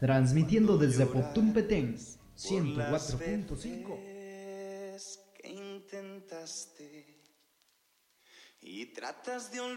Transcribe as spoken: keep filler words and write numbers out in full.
Transmitiendo desde Poptún Petén, ciento cuatro punto cinco. Que intentaste y tratas de olvidar.